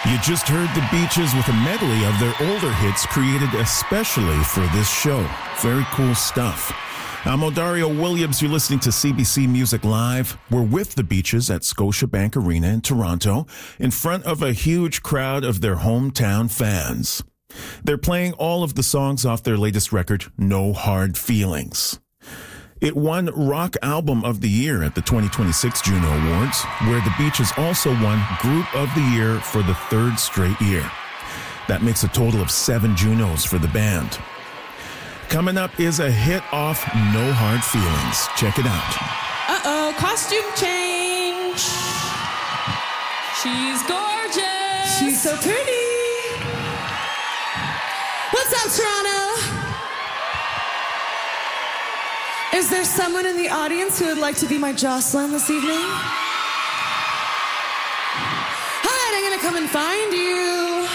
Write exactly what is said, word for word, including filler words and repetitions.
You just heard the Beaches with a medley of their older hits created especially for this show. Very cool stuff. I'm Odario Williams. You're listening to C B C Music Live. We're with the Beaches at Scotiabank Arena in Toronto in front of a huge crowd of their hometown fans. They're playing all of the songs off their latest record, No Hard Feelings. It won Rock Album of the Year at the twenty twenty-six Juno Awards, where the Beaches also won Group of the Year for the third straight year. That makes a total of seven Junos for the band. Coming up is a hit off No Hard Feelings. Check it out. Uh-oh, costume change. She's gorgeous. She's so pretty. What's up, Toronto? Is there someone in the audience who would like to be my Jocelyn this evening? All right, I'm gonna come and find you.